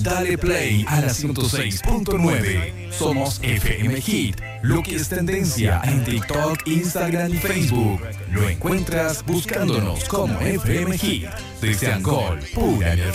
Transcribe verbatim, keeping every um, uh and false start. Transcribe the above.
Dale play a la ciento seis punto nueve. Somos F M Hit, lo que es tendencia en TikTok, Instagram y Facebook. Lo encuentras buscándonos como F M Hit. Desde Angol, pura energía.